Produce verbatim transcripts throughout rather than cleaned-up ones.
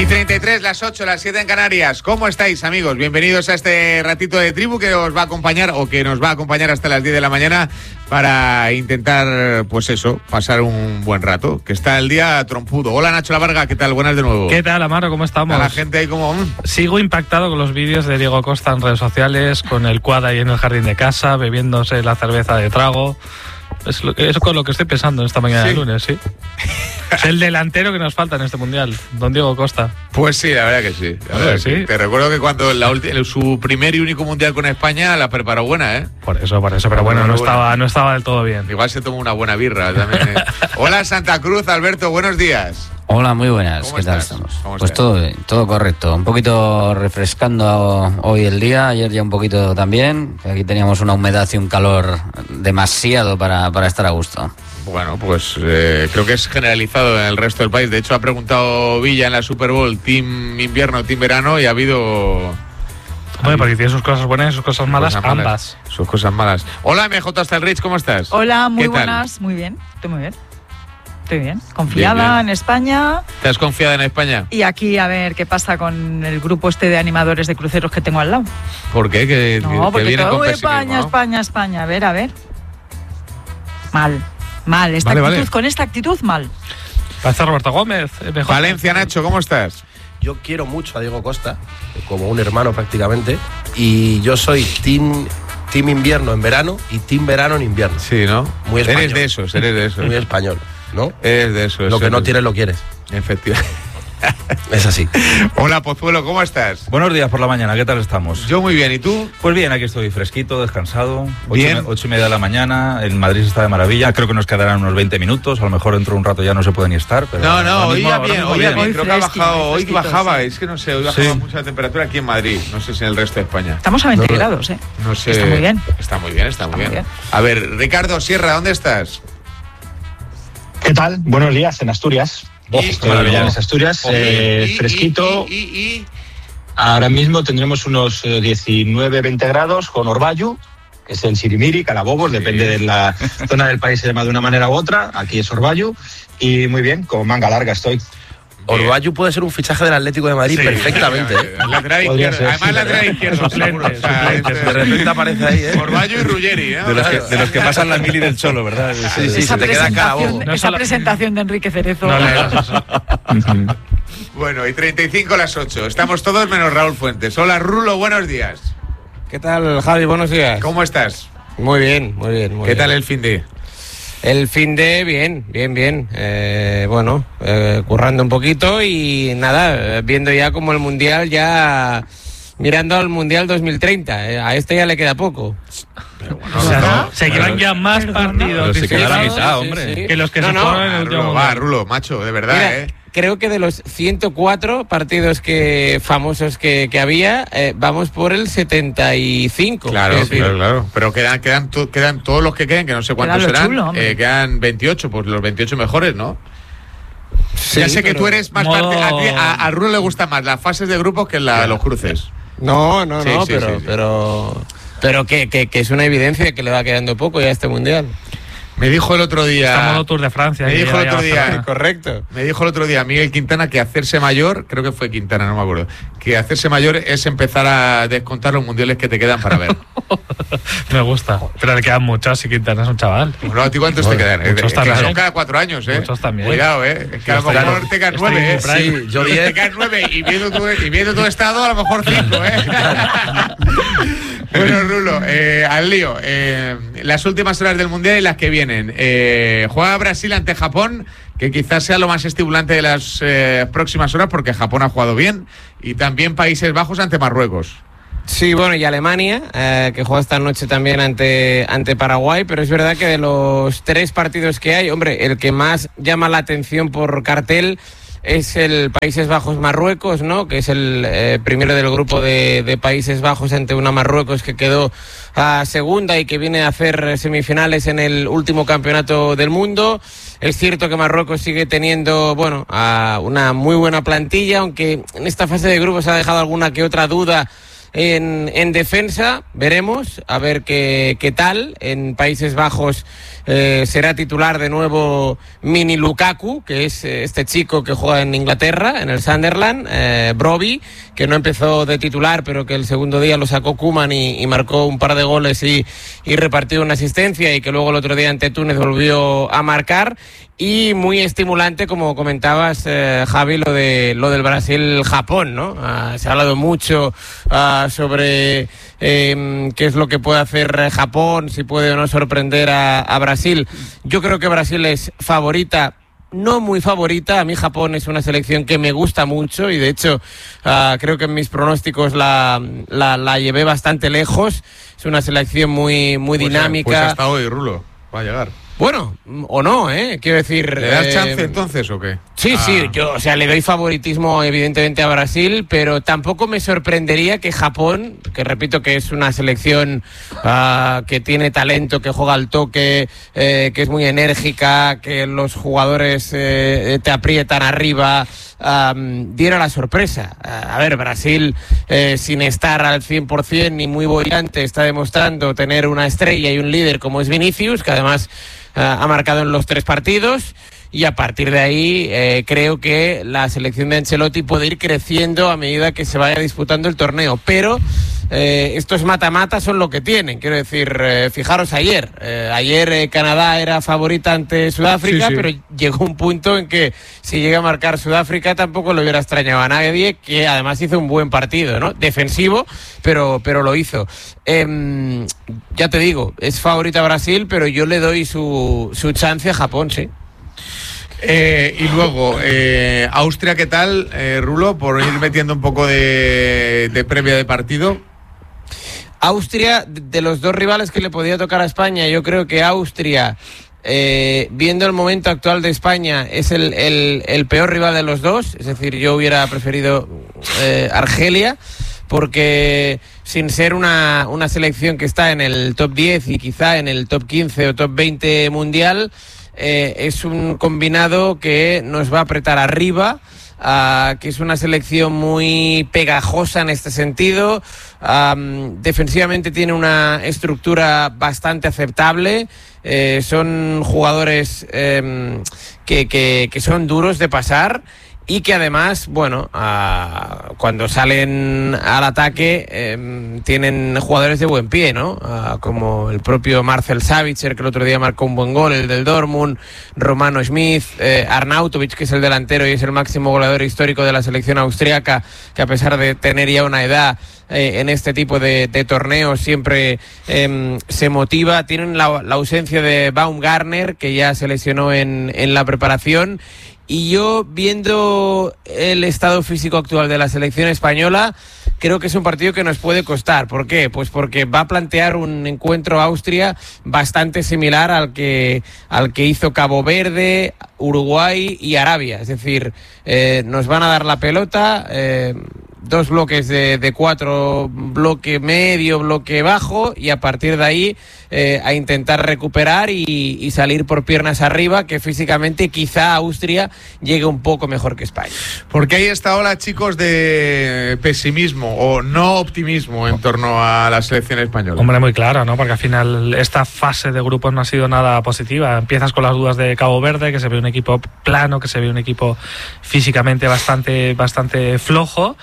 Y treinta y tres, las ocho, las siete en Canarias. ¿Cómo estáis, amigos? Bienvenidos a este ratito de tribu que os va a acompañar o que nos va a acompañar hasta las diez de la mañana para intentar, pues eso, pasar un buen rato, que está el día trompudo. Hola, Nacho Lavarga, ¿qué tal? Buenas de nuevo. ¿Qué tal, Amaro? ¿Cómo estamos? A la gente ahí como... Mm. Sigo impactado con los vídeos de Diego Costa en redes sociales, con el quad ahí en el jardín de casa, bebiéndose la cerveza de trago. Es, lo, es con lo que estoy pensando esta mañana, ¿sí?, de lunes, sí. Es el delantero que nos falta en este mundial, don Diego Costa. Pues sí, la verdad que sí. La verdad ¿Sí? que, te recuerdo que cuando la ulti, su primer y único mundial con España la preparó buena, ¿eh? Por eso, por eso, pero bueno, no estaba, no estaba del todo bien. Igual se tomó una buena birra también, ¿eh? Hola, Santa Cruz, Alberto, buenos días. Hola, muy buenas. ¿Cómo ¿Qué tal estás? estamos? ¿Cómo Pues estás? todo, todo correcto. Un poquito refrescando hoy el día, ayer ya un poquito también. Aquí teníamos una humedad y un calor demasiado para, para estar a gusto. Bueno, pues eh, creo que es generalizado en el resto del país. De hecho, ha preguntado Villa en la Super Bowl, team invierno, team verano, y ha habido... Bueno, porque tiene sus cosas buenas y sus cosas malas, cosas malas, ambas. Sus cosas malas. Hola, M J Stelrich, ¿cómo estás? Hola, muy ¿Qué tal? buenas, muy bien, estoy muy bien. Estoy bien, confiada Bien, bien. en España. ¿Te has confiado en España? Y aquí a ver qué pasa con el grupo este de animadores de cruceros que tengo al lado. ¿Por qué? Que, No, que- que porque vienen todo con España, pesimismo, ¿no? España, España. A ver, a ver. Mal, mal. Esta Vale, actitud, vale. con esta actitud, mal. Parece Roberto Gómez. M J. Valencia, Nacho, ¿cómo estás? Yo quiero mucho a Diego Costa, como un hermano prácticamente, y yo soy team, team invierno en verano y team verano en invierno. Sí, ¿no? Muy español. Eres de esos, eres de esos. Muy español, ¿no? Eres de esos. Lo que eres- no tienes lo quieres. Efectivamente. Es así. Hola, Pozuelo, ¿cómo estás? Buenos días por la mañana, ¿qué tal estamos? Yo muy bien, ¿y tú? Pues bien, aquí estoy fresquito, descansado. Ocho, Bien. y me- ocho y media de la mañana, en Madrid se está de maravilla. Creo que nos quedarán unos veinte minutos, a lo mejor dentro de un rato ya no se puede ni estar. Pero No, no, ahora hoy mismo- ya ahora bien, mismo hoy ya bien. bien. Hoy Creo que ha fresquito, bajado, hoy fresquito, bajaba, sí. es que no sé, hoy bajaba Sí. mucho la temperatura aquí en Madrid, no sé si en el resto de España. Estamos a veinte No, no. grados, ¿eh? No sé. Está muy bien. Está muy bien, está muy Está muy bien. bien. A ver, Ricardo Sierra, ¿dónde estás? ¿Qué tal? Buenos días en Asturias. Y- Estoy en maravilla. Villalba, Asturias, Oye, eh, y- y- fresquito. Y, y, y- Ahora mismo tendremos unos eh, diecinueve veinte grados con orvallo, que es el sirimiri, calabobos, depende de la zona del país, se llama de una manera u otra. Aquí es orvallo. Y muy bien, con manga larga estoy. Orvallo puede ser un fichaje del Atlético de Madrid Sí, perfectamente. ¿eh? efectivamente. Lateral Podría izquierdo. ser, Además, sí, lateral ¿verdad? izquierdo, seguro. Suplente, O sea, suplente. entre- De repente aparece ahí, ¿eh? Orvallo y Ruggeri, ¿eh? De los, que, de los que pasan la mili del Cholo, ¿verdad? Sí, sí, esa se te queda presentación, calabobo. No esa solo- presentación de Enrique Cerezo. No leas eso. Bueno, y treinta y cinco las ocho. Estamos todos menos Raúl Fuentes. Hola, Rulo, buenos días. ¿Qué tal, Javi? Buenos días. ¿Cómo estás? Muy bien, muy bien. Muy ¿Qué bien. tal el fin de? El fin de bien, bien, bien. Eh, bueno, eh, currando un poquito y nada, eh, viendo ya como el Mundial ya... Mirando al Mundial dos mil treinta. Eh, a este ya le queda poco. O sea, ¿no? se llevan ya más partidos Pero se queda la disputados mitad, Sí, hombre. sí. que los que No, se no. jugaron en el Ah, último Rulo, va, mundial. Rulo, macho, de verdad, Mira, ¿eh? creo que de los ciento cuatro partidos que famosos que, que había, eh, vamos por el setenta y cinco. Claro, Es decir, claro, claro. Pero quedan, quedan, to- quedan todos los que queden, que no sé cuántos Queda lo serán. chulo, hombre. eh, quedan veintiocho, pues los veintiocho mejores, ¿no? sí, ya sé que pero- tú eres más Modo- parte. A, ti- a, a Rulo le gustan más las fases de grupos que la- los cruces. No, no, Sí, no, sí, pero, sí, sí. pero, pero que, que, que es una evidencia que le va quedando poco ya a este mundial. Me dijo el otro día. Está modo Tour de Francia. Me que dijo el llega otro ya día- Barcelona. Correcto. Me dijo el otro día Miguel Quintana que hacerse mayor, creo que fue Quintana, no me acuerdo, que hacerse mayor es empezar a descontar los mundiales que te quedan para ver. Me gusta. Pero le quedan muchos y Quintana es un chaval. Bueno, ¿a ti cuántos te quedan? muchos Es que también. son cada cuatro años, ¿eh? Muchos también. Cuidado, ¿eh? Es que a lo Estoy- mejor te quedan estoy nueve, en ¿eh? mi prime. Sí, yo Te diez. quedan nueve y viendo tu, y viendo tu estado, a lo mejor cinco, ¿eh? Bueno, Rulo, eh, al lío. Eh, las últimas horas del Mundial y las que vienen. Eh, juega Brasil ante Japón, que quizás sea lo más estimulante de las eh, próximas horas, porque Japón ha jugado bien. Y también Países Bajos ante Marruecos. Sí, bueno, y Alemania, eh, que juega esta noche también ante, ante Paraguay, pero es verdad que de los tres partidos que hay, hombre, el que más llama la atención por cartel es el Países Bajos-Marruecos, ¿no? Que es el eh, primero del grupo de, de Países Bajos ante una Marruecos que quedó a segunda y que viene a hacer semifinales en el último campeonato del mundo. Es cierto que Marruecos sigue teniendo, bueno, a una muy buena plantilla, aunque en esta fase de grupos ha dejado alguna que otra duda En, en defensa veremos a ver qué, qué tal. En Países Bajos eh, será titular de nuevo Mini Lukaku, que es eh, este chico que juega en Inglaterra, en el Sunderland, eh, Brobbey, que no empezó de titular, pero que el segundo día lo sacó Koeman y, y marcó un par de goles y, y repartió una asistencia, y que luego el otro día ante Túnez volvió a marcar. Y muy estimulante, como comentabas, eh, Javi, lo de lo del Brasil-Japón, ¿no? Uh, se ha hablado mucho uh, sobre eh, qué es lo que puede hacer Japón, si puede o no sorprender a, a Brasil. Yo creo que Brasil es favorita, no muy favorita. A mí Japón es una selección que me gusta mucho y de hecho uh, creo que en mis pronósticos la, la, la llevé bastante lejos. Es una selección muy, muy pues dinámica. Pues hasta hoy, Rulo, va a llegar. Bueno, o no, ¿eh? Quiero decir... ¿Le das eh, chance entonces o qué? Sí, ah. sí, yo, o sea, le doy favoritismo evidentemente a Brasil, pero tampoco me sorprendería que Japón, que repito que es una selección uh, que tiene talento, que juega al toque, eh, que es muy enérgica, que los jugadores eh, te aprietan arriba, um, diera la sorpresa. Uh, a ver, Brasil, eh, sin estar al cien por ciento ni muy bollante, está demostrando tener una estrella y un líder como es Vinicius, que además uh, ha marcado en los tres partidos. Y a partir de ahí eh, creo que la selección de Ancelotti puede ir creciendo a medida que se vaya disputando el torneo. Pero eh, estos mata-mata son lo que tienen. Quiero decir, eh, fijaros ayer. Eh, ayer eh, Canadá era favorita ante Sudáfrica, sí, sí. pero llegó un punto en que si llega a marcar Sudáfrica tampoco le hubiera extrañado a nadie, que además hizo un buen partido, ¿no? Defensivo, pero, pero lo hizo. Eh, ya te digo, es favorita Brasil, pero yo le doy su, su chance a Japón, sí. Eh, y luego, eh, Austria, ¿qué tal, eh, Rulo? Por ir metiendo un poco de, de previa de partido. Austria, de los dos rivales que le podía tocar a España, yo creo que Austria, eh, viendo el momento actual de España, es el, el, el peor rival de los dos. Es decir, yo hubiera preferido eh, Argelia, porque sin ser una, una selección que está en el top diez y quizá en el top quince o top veinte mundial, Eh, es un combinado que nos va a apretar arriba, uh, que es una selección muy pegajosa en este sentido. Um, defensivamente tiene una estructura bastante aceptable. Eh, son jugadores eh, que, que, que son duros de pasar. Y que además, bueno, uh, cuando salen al ataque eh, tienen jugadores de buen pie, ¿no? Uh, como el propio Marcel Sabitzer, que el otro día marcó un buen gol, el del Dortmund, Romano Schmid, eh, Arnautovic, que es el delantero y es el máximo goleador histórico de la selección austriaca, que a pesar de tener ya una edad eh, en este tipo de, de torneos siempre eh, se motiva. Tienen la, la ausencia de Baumgartner, que ya se lesionó en, en la preparación. Y yo, viendo el estado físico actual de la selección española, creo que es un partido que nos puede costar. ¿Por qué? Pues porque va a plantear un encuentro Austria bastante similar al que, al que hizo Cabo Verde, Uruguay y Arabia. Es decir, eh, nos van a dar la pelota, eh, dos bloques de, de cuatro, bloque medio, bloque bajo, y a partir de ahí eh, a intentar recuperar y, y salir por piernas arriba, que físicamente quizá Austria llegue un poco mejor que España. Porque hay esta ola, chicos, de pesimismo o no optimismo en torno a la selección española. Hombre, muy claro, ¿no? Porque al final esta fase de grupos no ha sido nada positiva. Empiezas con las dudas de Cabo Verde, que se ve un equipo plano, que se ve un equipo físicamente bastante, bastante flojo.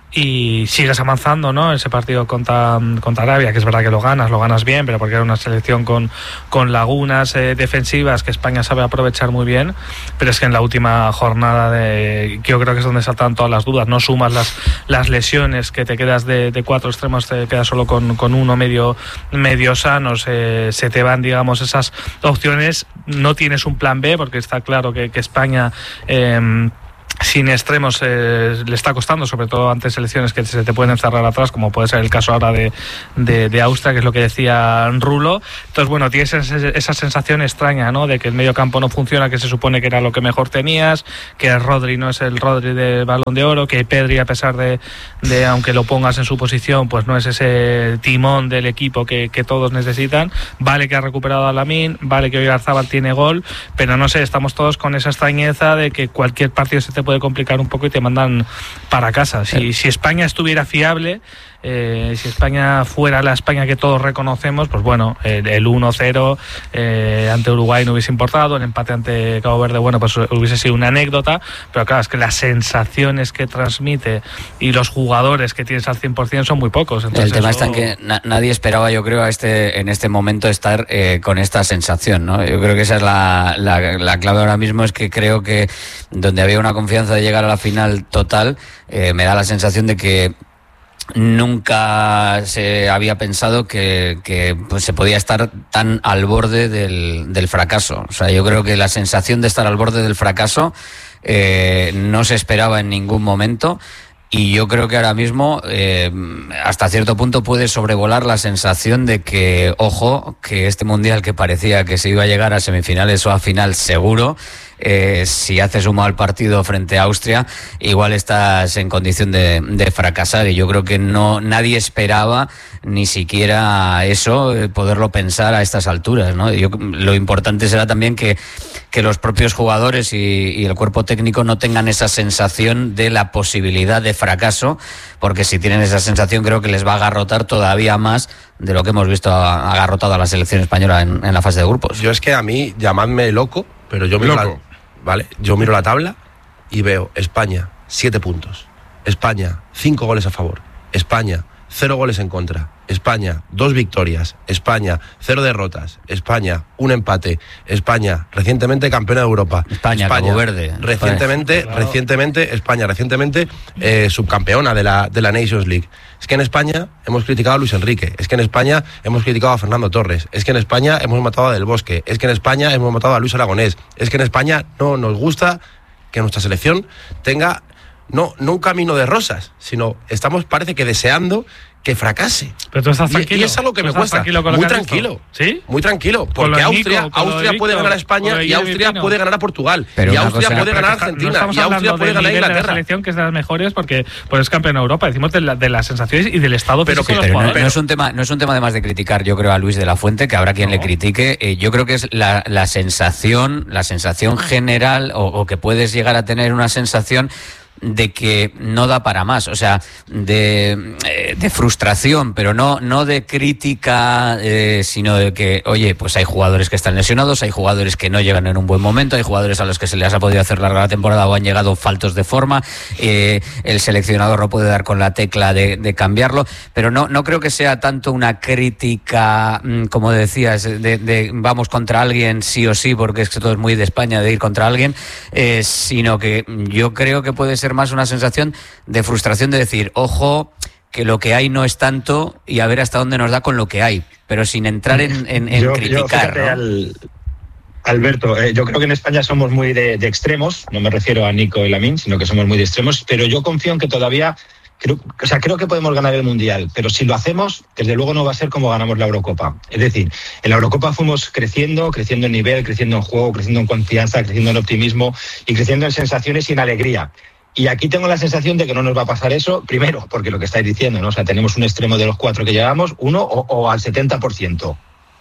Y sigues avanzando, ¿no? Ese partido contra, contra Arabia, que es verdad que lo ganas, lo ganas bien, pero porque era una selección con, con lagunas eh, defensivas que España sabe aprovechar muy bien. Pero es que en la última jornada, de, yo creo que es donde saltan todas las dudas. No sumas las, las lesiones, que te quedas de, de cuatro extremos, te quedas solo con, con uno medio, medio sano, se, se te van, digamos, esas opciones. No tienes un plan B, porque está claro que, que España... Eh, sin extremos eh, le está costando, sobre todo ante selecciones que se te pueden encerrar atrás, como puede ser el caso ahora de, de, de Austria, que es lo que decía Rulo. Entonces, bueno, tienes esa sensación extraña, ¿no? De que el medio campo no funciona, que se supone que era lo que mejor tenías, que Rodri no es el Rodri del Balón de Oro, que Pedri, a pesar de, de aunque lo pongas en su posición, pues no es ese timón del equipo que, que todos necesitan. Vale que ha recuperado a Lamine, vale que hoy Oyarzabal tiene gol, pero no sé, estamos todos con esa extrañeza de que cualquier partido se te puede complicar un poco y te mandan para casa. Si, si España estuviera fiable, Eh, si España fuera la España que todos reconocemos, pues bueno, el, el uno cero eh, ante Uruguay no hubiese importado, el empate ante Cabo Verde, bueno, pues hubiese sido una anécdota, pero claro, es que las sensaciones que transmite y los jugadores que tienes al cien por ciento son muy pocos. Entonces el tema eso... está en que na- nadie esperaba, yo creo, a este, en este momento estar eh, con esta sensación, ¿no? Yo creo que esa es la, la, la clave ahora mismo, es que creo que donde había una confianza de llegar a la final total, eh, me da la sensación de que nunca se había pensado que, que pues, se podía estar tan al borde del, del fracaso. O sea, yo creo que la sensación de estar al borde del fracaso eh, no se esperaba en ningún momento. Y yo creo que ahora mismo, eh, hasta cierto punto, puede sobrevolar la sensación de que, ojo, que este Mundial que parecía que se iba a llegar a semifinales o a final seguro, eh, si haces un mal partido frente a Austria, igual estás en condición de, de fracasar. Y yo creo que no nadie esperaba ni siquiera eso, eh, poderlo pensar a estas alturas, ¿no? Yo, lo importante será también que, que los propios jugadores y, y el cuerpo técnico no tengan esa sensación de la posibilidad de fracaso, porque si tienen esa sensación creo que les va a agarrotar todavía más de lo que hemos visto agarrotado a la selección española en, en la fase de grupos. Yo es que a mí, llamadme loco, pero yo miro, Loco. La, ¿vale? yo miro la tabla y veo España, siete puntos. España, cinco goles a favor. España, cero goles en contra. España, dos victorias. España, cero derrotas. España, un empate. España, recientemente campeona de Europa. España, Cabo Verde. Recientemente, Claro. recientemente, España, recientemente eh, subcampeona de la, de la Nations League. Es que en España hemos criticado a Luis Enrique. Es que en España hemos criticado a Fernando Torres. Es que en España hemos matado a Del Bosque. Es que en España hemos matado a Luis Aragonés. Es que en España no nos gusta que nuestra selección tenga no, no un camino de rosas, sino estamos, parece que deseando que fracase. Pero tú estás Y- tranquilo. Y, es algo que ¿Tú me estás cuesta. tranquilo con lo Muy que has visto? tranquilo. ¿Sí? Muy tranquilo. Con lo Porque de Nico, Austria, con lo de Austria Víctor, puede ganar a con lo España de y Guille Austria Vicino. puede ganar a Portugal. Pero y una Austria cosa- puede Pero ganar a que está- no Argentina. estamos Y Austria hablando puede del ganar a nivel de la Inglaterra. selección, que es de las mejores, porque pues es campeón de Europa. Decimos de, la- de las sensaciones y del estado Pero físico que- de los Pero no, jugadores. no es un tema, no es un tema además de criticar, yo creo, a Luis de la Fuente, que habrá quien No. le critique. Eh, yo creo que es la, la sensación, la sensación general, o, o que puedes llegar a tener una sensación de que no da para más, o sea, de, eh, de frustración, pero no, no de crítica, eh, sino de que, oye, pues hay jugadores que están lesionados, hay jugadores que no llegan en un buen momento, hay jugadores a los que se les ha podido hacer larga la temporada o han llegado faltos de forma, eh, el seleccionador no puede dar con la tecla de, de cambiarlo, pero no, no creo que sea tanto una crítica, mm, como decías, de, de vamos contra alguien sí o sí, porque es que todo es muy de España, de ir contra alguien, eh, sino que yo creo que puede ser más una sensación de frustración, de decir, ojo, que lo que hay no es tanto y a ver hasta dónde nos da con lo que hay, pero sin entrar en, en, en Yo- yo, criticar, fíjate, ¿no? al- Alberto, eh, yo creo que en España somos muy de, de extremos, no me refiero a Nico y Lamine, sino que somos muy de extremos, pero yo confío en que todavía, creo, o sea, creo que podemos ganar el Mundial, pero si lo hacemos, desde luego no va a ser como ganamos la Eurocopa. Es decir, en la Eurocopa fuimos creciendo, creciendo en nivel, creciendo en juego, creciendo en confianza, creciendo en optimismo y creciendo en sensaciones y en alegría. Y aquí tengo la sensación de que no nos va a pasar eso, primero, porque lo que estáis diciendo, ¿no? O sea, tenemos un extremo de los cuatro que llevamos, uno o, o al setenta por ciento.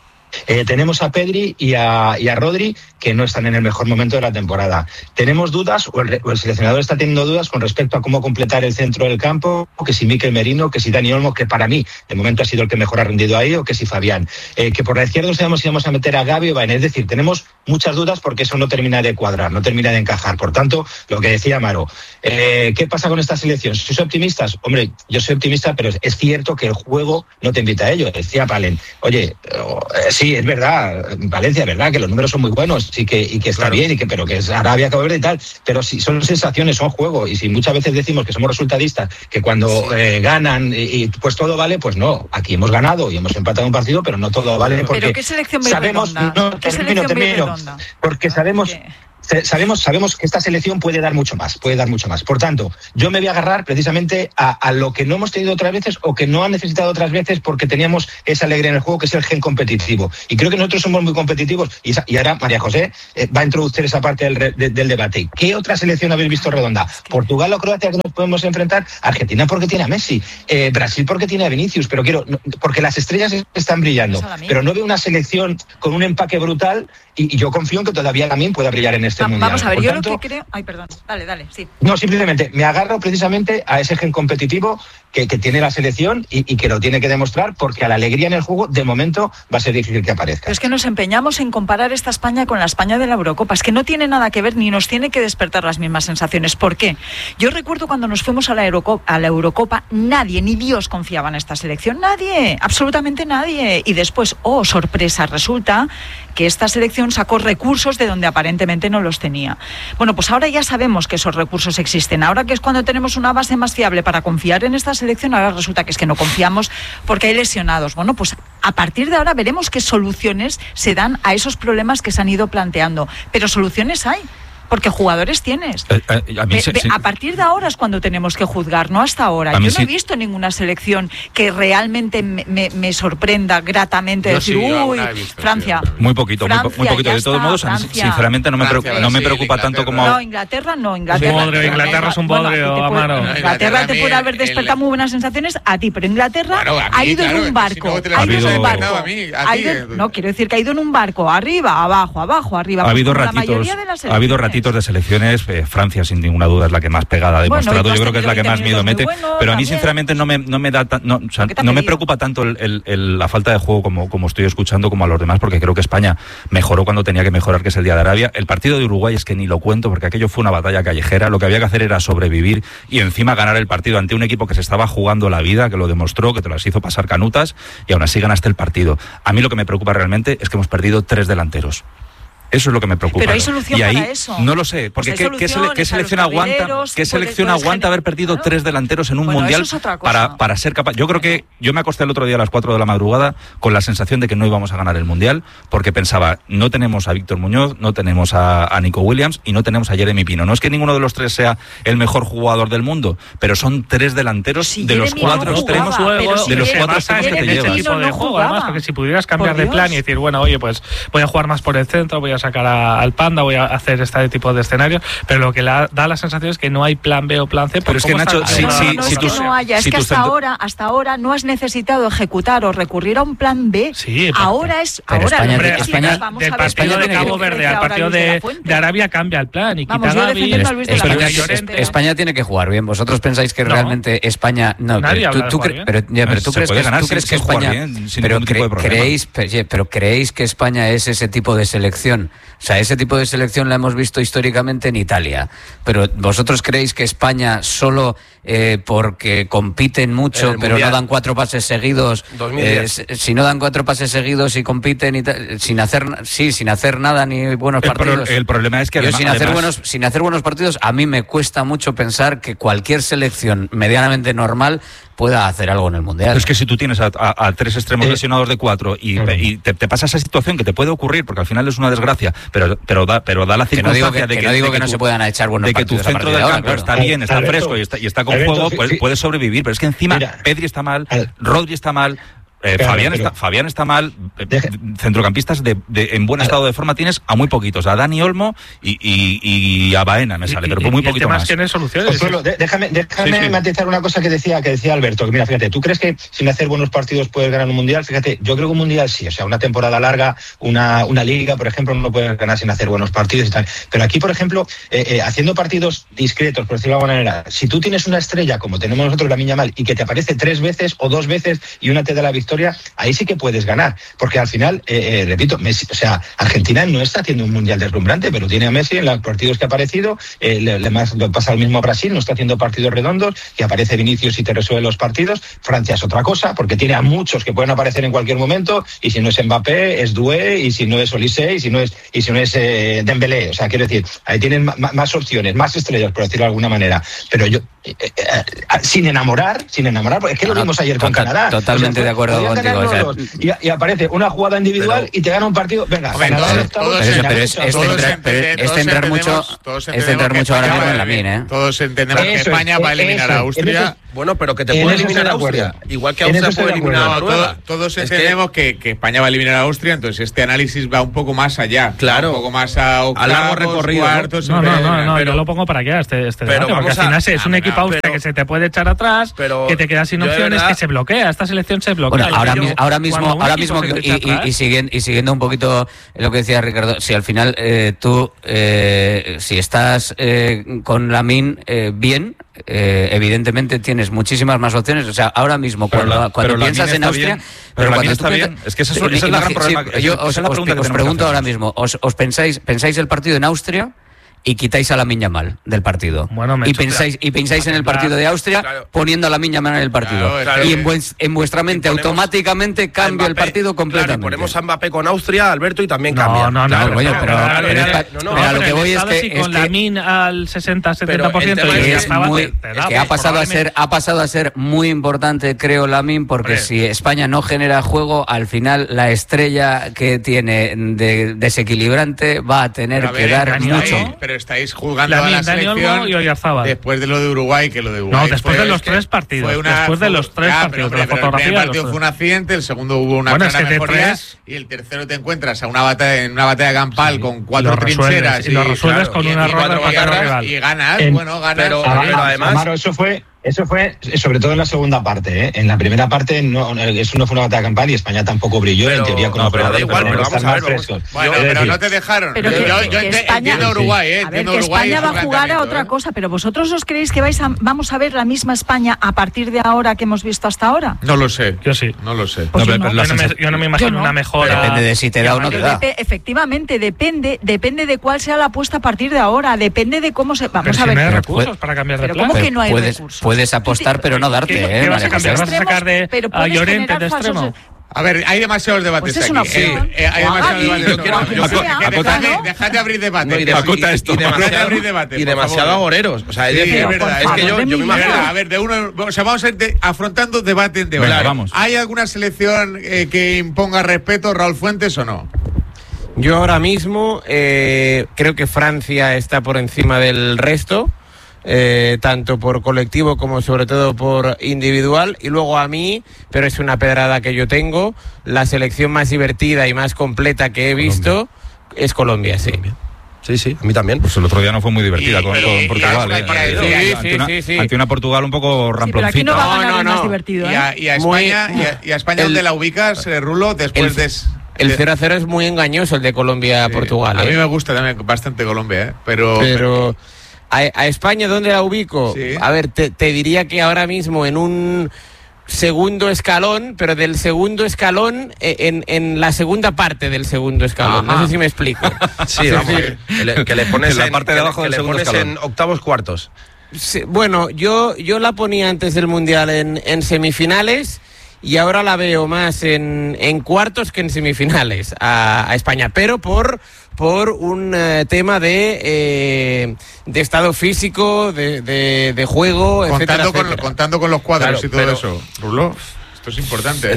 Eh, tenemos a Pedri y a, y a Rodri que no están en el mejor momento de la temporada. Tenemos dudas, o el, o el seleccionador está teniendo dudas con respecto a cómo completar el centro del campo, que si Mikel Merino, que si Dani Olmo, que para mí de momento ha sido el que mejor ha rendido ahí, o que si Fabián. Eh, que por la izquierda no sabemos si vamos a meter a Gavi o Baena. Es decir, tenemos muchas dudas porque eso no termina de cuadrar, no termina de encajar. Por tanto, lo que decía Maro, eh, ¿qué pasa con esta selección? ¿Sois optimistas? Hombre, yo soy optimista, pero es cierto que el juego no te invita a ello. Decía Palen, oye, eh, sí, es verdad, Valencia, verdad, que los números son muy buenos y que, y que está Claro. bien y que, pero que es Arabia, Cabo Verde y tal, pero si son sensaciones, son juego, y si muchas veces decimos que somos resultadistas, que cuando eh, ganan y, y pues todo vale, pues no, aquí hemos ganado y hemos empatado un partido, pero no todo vale porque Pero qué selección muy sabemos, redonda. no, ¿Qué termino, selección muy termino, redonda? porque sabemos ¿Qué? se- Sabemos, sabemos que esta selección puede dar mucho más, puede dar mucho más. Por tanto, yo me voy a agarrar precisamente a, a lo que no hemos tenido otras veces o que no han necesitado otras veces porque teníamos esa alegría en el juego, que es el gen competitivo. Y creo que nosotros somos muy competitivos. Y, esa- y ahora María José eh, va a introducir esa parte del, re- de- del debate. ¿Qué otra selección habéis visto redonda? ¿Portugal o Croacia que nos podemos enfrentar? Argentina porque tiene a Messi. Eh, Brasil porque tiene a Vinicius. Pero quiero, no, porque las estrellas están brillando. Eso a mí. Pero no veo una selección con un empaque brutal y, y yo confío en que todavía también pueda brillar en este Va- mundial. Vamos a ver, Por yo tanto, lo que creo... Ay, perdón. Dale, dale, sí. no, simplemente me agarro precisamente a ese gen competitivo que, que tiene la selección y, y que lo tiene que demostrar, porque a la alegría en el juego, de momento, va a ser difícil que aparezca. Pero es que nos empeñamos en comparar esta España con la España de la Eurocopa. Es que no tiene nada que ver ni nos tiene que despertar las mismas sensaciones. ¿Por qué? Yo recuerdo cuando nos fuimos a la Eurocopa, a la Eurocopa, nadie, ni Dios confiaba en esta selección. Nadie, absolutamente nadie. Y después, oh, sorpresa, resulta que esta selección sacó recursos de donde aparentemente no los tenía. Bueno, pues ahora ya sabemos que esos recursos existen. Ahora que es cuando tenemos una base más fiable para confiar en esta selección, ahora resulta que es que no confiamos porque hay lesionados. Bueno, pues a partir de ahora veremos qué soluciones se dan a esos problemas que se han ido planteando. Pero soluciones hay. Porque jugadores tienes. Eh, eh, a, mí, Be, sí, be, sí. a partir de ahora es cuando tenemos que juzgar, no hasta ahora. Yo no sí. he visto ninguna selección que realmente me, me, me sorprenda gratamente. Yo decir, sí, yo uy, visto, Francia. sí, Muy poquito, Francia, muy, muy poquito. ya De todos está, modos, a mí, Francia. sinceramente, no me, Francia, preocupa, no me sí, preocupa tanto Inglaterra. como... No, Inglaterra no, Inglaterra. bodrio, Inglaterra es un Bueno, bodrio, a ti te puede- Amaro. Inglaterra, Inglaterra te puede a haber mí, despertado el- muy buenas sensaciones a ti, pero Inglaterra Bueno, a mí, ha ido claro, en un si barco. no te las Ha ido en hubiese un despertado barco. a mí, a Ha ti. ido- no, quiero decir que ha ido en un barco, arriba, abajo, abajo, arriba. Ha pues habido como la ratitos, mayoría de las ha habido selecciones. ratitos de selecciones. eh, Francia, sin ninguna duda, es la que más pegada ha Bueno, demostrado. y tú has Yo creo que es la que tenido más miedo veinte mete. minutos muy buenos Pero a mí, también. sinceramente, no me, no me da, ta- no, o sea, ¿Qué te ha no me pedido? preocupa tanto el, el- el- la falta de juego como, como estoy escuchando como a los demás, porque creo que España mejoró cuando tenía que mejorar, que es el día de Arabia. El partido de Uruguay es que ni lo cuento, porque aquello fue una batalla callejera. Lo que había que hacer era sobrevivir y encima ganar el partido ante un equipo que se estaba jugando la vida, que lo demostró, que te las hizo pasar canutas, y aún así ganaste el partido. A mí lo que me preocupa realmente es que hemos perdido tres delanteros. Eso es lo que me preocupa. Pero hay solución y ahí, para eso. No lo sé, porque Pues hay ¿qué, qué, sele- soluciones qué a selección los aguanta, carrileros, qué puedes- selección puedes aguanta gener- haber perdido Claro. tres delanteros en un Bueno, mundial eso es otra cosa. para, para ser capaz? Yo creo que yo me acosté el otro día a las cuatro de la madrugada con la sensación de que no íbamos a ganar el mundial, porque pensaba, no tenemos a Víctor Muñoz, no tenemos a, a Nico Williams y no tenemos a Jeremy Pino. No es que ninguno de los tres sea el mejor jugador del mundo, pero son tres delanteros Si de los Jeremy cuatro no extremos, jugaba, pero si de los Jeremy- cuatro basa extremos que te en ese llevas. tipo de no juego, jugaba. además, porque si pudieras cambiar Por de Dios. plan y decir, bueno, oye, pues voy a jugar más por el centro, voy a sacar a- al Panda, voy a hacer este tipo de escenarios, pero lo que la, da la sensación es que no hay plan B o plan C. Pero es que, cómo está Nacho, sí, No, la- no, sí, no, si es que tus- no haya, es si que tus hasta centro- ahora, hasta ahora no has necesitado ejecutar o recurrir a un plan B. Sí, pero- ahora es, pero ahora España- lo que Hombre, sí, España- vamos del a ver, partido España de tiene Cabo que- Verde al ahora partido Luis de de, la Fuente. de Arabia cambia el plan y Vamos, quita yo a Gavi. defendiendo a Luis de la España, Fuente. Llorente. España tiene que jugar bien. ¿Vosotros pensáis que No. realmente España no? Nadie pero habla de tú, jugar cre- bien. pero, ya, pero tú Se crees puede que, ganar tú sin- crees que sin jugar España, bien, sin pero ningún tipo de problema. creéis, pero, pero creéis que España es ese tipo de selección. O sea, ese tipo de selección la hemos visto históricamente en Italia. Pero vosotros creéis que España solo eh, porque compiten En mucho, el pero Mundial. no dan cuatro pases seguidos, dos mil eh, diez. si si no dan cuatro pases seguidos y compiten y tal, sin hacer, sí, sin hacer nada ni buenos El, pro- partidos. el problema es que Yo además, sin hacer además- buenos sin hacer buenos partidos, a mí me cuesta mucho pensar que cualquier selección medianamente normal pueda hacer algo en el mundial. Pero es que si tú tienes a, a- a tres extremos Eh, lesionados de cuatro y, claro. y te, te pasa esa situación que te puede ocurrir, porque al final es una desgracia, pero, pero, da, pero da la que no circunstancia digo que, de que que, no, digo de que no tu- se puedan echar buenos de que tu partidos a centro partir del de ahora, campo claro. está bien, está Alberto, fresco y está, y está con Alberto, juego, fi- puede, fi- puede sobrevivir, pero es que encima Mira, Pedri está mal, al- Rodri está mal, eh, Claro, Fabián, pero- está, Fabián está mal, eh, Deja- centrocampistas de, de- en buen estado de forma tienes a muy poquitos, a Dani Olmo y, y, y a Baena me sale, Y- pero y- por muy y el poquito tema más. es que no hay soluciones. Consuelo, de- déjame, déjame Sí, sí. matizar una cosa que decía, que decía Alberto, que mira, fíjate, ¿tú crees que sin hacer buenos partidos puedes ganar un mundial? Fíjate, yo creo que un mundial sí, o sea, una temporada larga, una, una liga, por ejemplo, no puedes ganar sin hacer buenos partidos y tal. Pero aquí, por ejemplo, eh, eh, haciendo partidos discretos, por decirlo de alguna manera, si tú tienes una estrella como tenemos nosotros, Lamine Yamal, y que te aparece tres veces o dos veces y una te da la victoria, ahí sí que puedes ganar. Porque al final, eh, eh, repito, Messi, o sea, Argentina no está haciendo un mundial deslumbrante, pero tiene a Messi en los partidos que ha aparecido, eh, le, le, más- le pasa lo mismo a Brasil, no está haciendo partidos redondos, y aparece Vinicius y te resuelve los partidos. Francia es otra cosa, porque tiene a muchos que pueden aparecer en cualquier momento, y si no es Mbappé, es Doué, y si no es Olise, y si no es, y si no es eh, Dembélé. O sea, quiero decir, ahí tienen ma- más opciones, más estrellas, por decirlo de alguna manera. Pero yo, eh, eh, eh, sin enamorar, sin enamorar, porque es que lo No, vimos ayer con total- Canadá. totalmente de acuerdo podían contigo, ganar o sea, los dos, y, y aparece una jugada individual Pero- y te gana un partido. Venga, Hombre, Canadá todos- en octavos, todos Pero, eso- venga, pero es, mucho. es todos centrar, pero entendemos- es todos centrar mucho, entendemos- todos es entendemos centrar que mucho ahora España mismo en va la a mina, ¿eh? eliminar- Todos entendemos que Eso es, España va a eh, eliminar eso a es, Austria. en eso- Bueno, pero que te En puede eso eliminar estoy de Austria. acuerdo. Igual que En Austria eso estoy puede de eliminar a acuerdo. No, Noruega. todo- todos Es que- entendemos que, que España va a eliminar a Austria, entonces este análisis va un poco más allá. Claro. Un poco más a octavos, largo recorrido, ¿no? cuartos, No, no, no, semifinales, no, pero- yo lo pongo para allá, este, este pero debate, porque al vamos a- final es Ah, un equipo pero- Austria que se te puede echar atrás, pero que te quedas sin yo de opciones, verdad- que se bloquea, esta selección se bloquea. Bueno, ahora, Yo- mis- ahora mismo, cuando un ahora equipo mismo se que- te y, echa y- atrás, y siguiendo, y siguiendo un poquito lo que decía Ricardo, si al final eh, tú, eh, si estás eh, con Lamine eh, bien, eh, evidentemente tienes muchísimas más opciones. O sea, ahora mismo, Pero cuando, la- cuando pero piensas Lamine en está Austria... bien, pero Lamine está piensas- bien. Es que ese es- ese es Imagi- el gran sí, problema. yo Esa- os, esa es la os- pregunta que os tenemos que pregunto ahora hacernos. mismo, ¿os, os pensáis, pensáis el partido en Austria y quitáis a Lamine Yamal del partido? Bueno, me y echo- pensáis y pensáis en el partido de Austria Claro. poniendo a Lamine Yamal en el partido. Claro, claro. Y en, vues- en vuestra mente Y ponemos automáticamente cambia el Mbappé, partido completamente. Claro, y ponemos a Mbappé con Austria, Alberto, y también No, cambia. no, no, Claro, no, coño, pero- claro, pero claro, es- no, no, pero a lo pero que en voy es Estado, que- si es con que- Lamine al sesenta setenta por ciento Pero el y tema ya es estaba, muy- te- te es da, que ha pues, pasado a ser probablemente- ha pasado a ser muy importante, creo, Lamine, porque Hombre. si España no genera juego, al final la estrella que tiene de desequilibrante va a tener Pero a que ver, dar Dani mucho. Olmo, pero estáis jugando Lamine, a la Dani selección Olmo y Oyarzábal. después de lo de Uruguay, que lo de Uruguay No, después fue- de los es que tres partidos, fue una- después de los tres Ya, partidos, pero, de la hombre, pero fotografía el de primer los partido tres. fue un accidente, el segundo hubo una Bueno, clara es que de mejoría tres- y el tercero te encuentras a una batalla, en una batalla campal con cuatro lo resuelves, trincheras y lo resuelves con y- un y error cuatro del portero garras rival. y ganas, En- bueno, ganas. pero- sí. pero además- Amaro, eso fue, eso fue sobre todo en la segunda parte. ¿eh? En la primera parte no, eso no fue una batalla campal y España tampoco brilló. Pero- en teoría con no, los pero da jugadores igual, tenían pero que vamos estar a ver, más vamos- frescos. Bueno, Es pero decir, no te dejaron. Pero yo que, yo- que yo ente- España, entiendo a Uruguay, ¿eh? a ver, Entiendo que a Uruguay España y va su a jugar a planteamiento, otra ¿eh? cosa, pero vosotros os creéis que vais a, vamos a ver la misma España a partir de ahora que hemos visto hasta ahora. No lo sé. Yo sí. No lo sé. Pues No, yo pero no. la sensación- yo no me imagino Yo no. una mejora. Depende de si te da o no te Pero da. depe- efectivamente, depende, depende de cuál sea la apuesta a partir de ahora, depende de cómo se. Vamos Pero a si ver. no hay Pero recursos puede- para cambiar de pero plan. ¿cómo que no hay puedes, recursos? puedes apostar, pero no darte, ¿Qué- ¿eh, qué vas a María cambiar? José? ¿Vas a sacar de pero a puedes Llorente generar de falsos- extremo? A ver, hay demasiados debates Pues es aquí. una opción. Eh, eh, hay O demasiados Gavi, debates. yo No, quiero no, que no, sea. que Acota- dejadme- Dejad de abrir debate. No, y, Pero- de- Acota y- esto. y Dejad de demasiado, abrir debate, y por demasiado favor. agoreros. O sea, es Sí, decir, es verdad, es es que yo, favor, yo me de mi De imagino. verdad, a ver, de uno, o sea, vamos a ir de- afrontando debate en debate. Venga, vamos. ¿Hay alguna selección eh, que imponga respeto, Raúl Fuentes, o no? Yo ahora mismo eh, creo que Francia está por encima del resto, eh, tanto por colectivo como sobre todo por individual. Y luego a mí, pero es una pedrada que yo tengo, la selección más divertida y más completa que he visto es Colombia, sí. Sí, sí, a mí también. Pues el otro día no fue muy divertida Y- con, pero- con y- Portugal. y- ¿eh? y- Ante- sí, ante sí, una- sí, sí. ante una Portugal un poco Sí, pero aquí no ramplóncita. va a No, ganar no, el más no. divertido. Y ¿eh? a, y a Muy- España, y a, y a España el- ¿dónde la ubicas, eh, Rulo? Después el- de... El de- cero a cero es muy engañoso, el de Colombia-Portugal. A ¿eh? mí me gusta también bastante Colombia, ¿eh? Pero... Pero a, a España, ¿dónde la ubico? Sí. A ver, te, te diría que ahora mismo en un segundo escalón, pero del segundo escalón eh, en, en la segunda parte del segundo escalón. Ajá. No sé si me explico. Sí, vamos. Que le, que le pones En la en, parte de que le- abajo que del le segundo pones escalón. en octavos cuartos. Sí, bueno, yo, yo la ponía antes del Mundial en, en semifinales y ahora la veo más en, en cuartos que en semifinales a, a España, pero por, por un eh, tema de, eh, de estado físico, de, de, de juego, etcétera, contando, con, etcétera. contando con los cuadros Claro, y todo pero- eso. Rulo, esto es importante, ¿eh?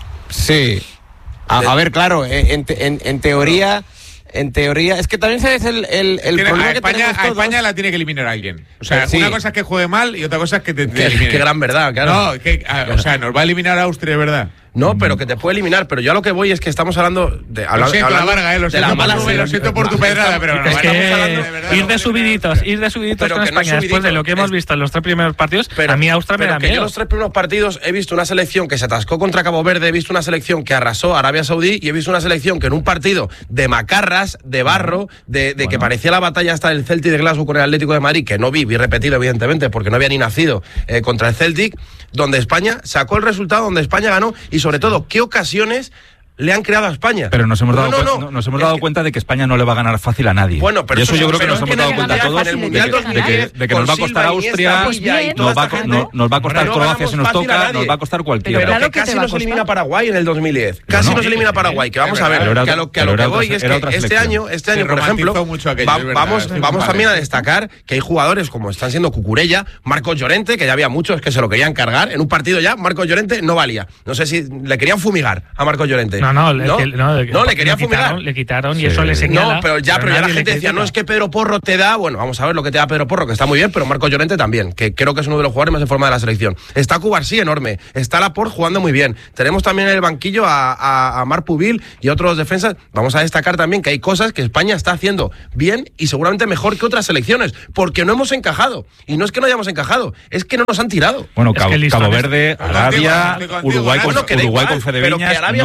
Sí. A, a ver, claro, eh, en, te- en, en teoría... En teoría, es que también sabes el, el, el Tiene- problema a, que España, tenemos a todos. España la tiene que eliminar alguien. O sea, Eh, sí. una cosa es que juegue mal y otra cosa es que te, te Qué, elimine. qué gran verdad, claro. No, que, a- o sea, nos va a eliminar Austria, ¿verdad? No, pero que te puede eliminar. Pero yo a lo que voy es que estamos hablando de. Lo habla- siento, la hablando Varga, eh, lo de siento, la por mala Rubén, lo selección. siento por tu pedrada, pero Es no, que estamos hablando de verdad. ir de subiditos, ir de subiditos Pero con que no es España después de subidito, lo que hemos es- visto en los tres primeros partidos, Pero- a mí Austria me pero da que yo miedo. los tres primeros partidos he visto una selección que se atascó contra Cabo Verde, he visto una selección que arrasó a Arabia Saudí y he visto una selección que en un partido de macarras, de barro, de, de que parecía la batalla hasta el Celtic de Glasgow con el Atlético de Madrid, que no vi, vi repetido evidentemente porque no había ni nacido eh, contra el Celtic, donde España sacó el resultado, donde España ganó y sobre todo qué ocasiones le han creado a España. Pero nos hemos No, dado, no, cuen- no. nos hemos Es dado que- cuenta de que España no le va a ganar fácil a nadie. Bueno, pero y eso, eso- yo creo que pero nos es hemos que dado no cuenta ganar todos fácil de en el que, Mundial de que- dos mil diez, de que nos va a con costar Silva, Austria, Iniesta, Villa y toda nos va, a esta co- gente. no- nos va a costar Pero no Croacia ganamos si nos fácil a toca, nadie. nos va a costar cualquiera. Pero Claro que que te casi va a nos costar. elimina Paraguay en el dos mil diez. Casi no, nos elimina sí, Paraguay. Que vamos es a ver, verdad. Pero que a era lo que, a otra- lo que era voy otra- es era que otra este selección. año, este Se año, por romantizó ejemplo, mucho aquello, va- es verdad, vamos, estoy vamos con también a Alex. destacar que hay jugadores como están siendo Cucurella, Marcos Llorente, que ya había muchos que se lo querían cargar. En un partido ya, Marcos Llorente no valía. No sé si le querían fumigar a Marcos Llorente. No, no, le, no, que- no, No, le querían quitaron, fumigar. le quitaron y Sí. eso le señala. No, pero ya, pero ya la nadie le gente decía, critica. no, es que Pedro Porro te da, bueno, vamos a ver lo que te da Pedro Porro, que está muy bien, pero Marcos Llorente también, que creo que es uno de los jugadores más en forma de la selección. Está Cubarsí enorme, está Laporte jugando muy bien. Tenemos también en el banquillo a, a, a Marc Pubil y otros defensas. Vamos a destacar también que hay cosas que España está haciendo bien y seguramente mejor que otras selecciones, porque no hemos encajado. Y no es que no hayamos encajado, es que no nos han tirado. Bueno, Es Cabo, que el Cabo listón es- Verde, Contigo, Arabia, contigo, contigo, Uruguay, con, Bueno, que da Uruguay igual, con pero que Fedeviñas. Arabia no- Saudí ganó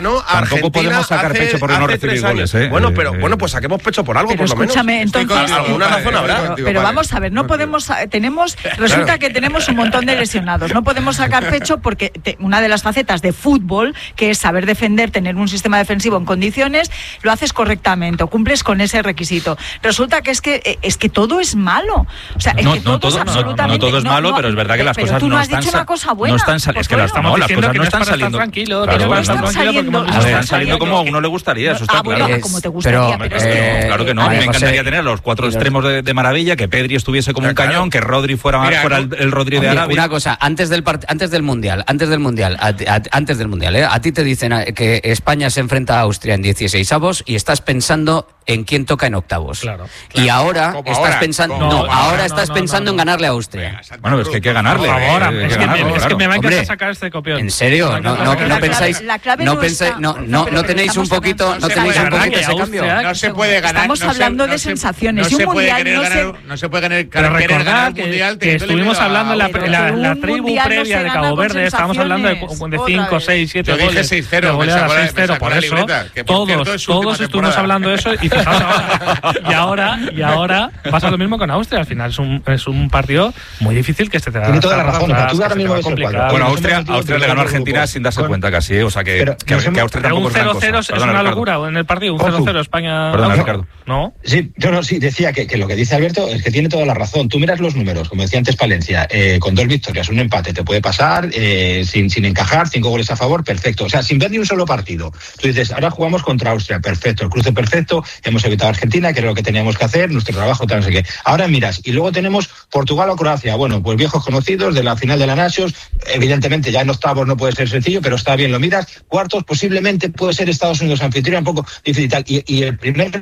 ganó a Tampoco Argentina podemos sacar hace, pecho por no hace recibir tres años. goles, ¿eh? Bueno, pero Eh, bueno, pues saquemos pecho por algo, Pero por lo menos. escúchame, Estoy entonces, contigo, alguna padre, razón estoy habrá. contigo, pero padre. vamos a ver, no podemos, tenemos, resulta que tenemos un montón de lesionados, no podemos sacar pecho porque te- una de las facetas de fútbol, que es saber defender, tener un sistema defensivo en condiciones, lo haces correctamente o cumples con ese requisito. Resulta que es que eh, es que todo es malo, o sea, es No, que no todo, todo- es no, absolutamente no todo es malo, pero es verdad que las pero cosas tú no, no has están dicho sa- una cosa buena. no están sal- Pues es que las bueno, estamos Estamos las diciendo cosas que no no es están para estar saliendo. tranquilo, Claro, que no es para estar no están tranquilo, porque saliendo- hemos no No estado están saliendo como a ayer. uno le gustaría, eso Ah, está bueno, claro. como te gustaría, pero, pero es eh, que Claro que no, a mí María me José, encantaría tener los cuatro y los- extremos de, de maravilla, que Pedri estuviese como Ya, un claro. cañón, que Rodri fuera, Mira, fuera el, el Rodri de Oye, Arabia. una cosa, antes del part- antes del mundial, antes del mundial, a ti- a- antes del mundial, ¿eh? A ti te dicen eh, que España se enfrenta a Austria en dieciseisavos y estás pensando en quién toca en octavos. Claro. Y ahora Como estás ahora, pensando, como no, ahora. ahora No, estás no, pensando no, en no. ganarle a Austria. Bueno, es que hay que ganarle. Por favor, eh, hay es, que ganarle, me, es que claro. me va a encantar Hombre, sacar este copión. ¿En serio? Me va a No, encantar no, sacar no este pensáis, La clave no no pensáis, está- no, no, pero no tenéis un estamos poquito, hablando- no se tenéis puede un ganar, poquito que ese cambio. Austria- No se puede ganar. Estamos no se- hablando no de se- sensaciones, No y un se puede mundial querer no se- ganar, no se puede ganar, Pero querer ganar recordad el que, mundial que teniéndole estuvimos miedo a hablando en la, Austria. en la, Un la tribu mundial no previa se de gana Cabo con Verde, estábamos hablando de, sensaciones. de Otra cinco, vez. seis, siete Yo dije goles. seis cero, de me goleada sacó la- me seis cero, sacó por la eso libreta, que por cierto todos, es su última todos estuvimos temporada. hablando de eso y fijaos ahora. Y ahora, y ahora pasa lo mismo con Austria. Al final es un, es un partido muy difícil que se te da. Tiene toda la atrás, razón, que tú se ahora te mismo va a ves el complicar. cuadro. Bueno, Nos Austria, hemos metido Austria le en ganó a el Argentina grupo. sin darse Con- cuenta casi, ¿eh? O sea que, Pero que, nos que hemos- Austria Pero tampoco un es gran cero cosa. cero es Perdona, una Ricardo. locura en el partido. Un Ojo. cero cero España. Perdona, Austria. Ricardo. ¿No? Sí, yo no, sí, decía que, que lo que dice Alberto es que tiene toda la razón. Tú miras los números, como decía antes Palencia, eh, con dos victorias, un empate, te puede pasar eh, sin, sin encajar, cinco goles a favor, perfecto. O sea, sin ver ni un solo partido. Tú dices, ahora jugamos contra Austria, perfecto, el cruce perfecto, hemos evitado a Argentina, que era lo que teníamos que hacer, nuestro trabajo, tal, no sé qué. Ahora miras, y luego tenemos Portugal o Croacia. Bueno, pues viejos conocidos de la final de la Nations, evidentemente ya en octavos no puede ser sencillo, pero está bien, lo miras. Cuartos posiblemente puede ser Estados Unidos anfitrión, un poco difícil. Tal. Y, y el primer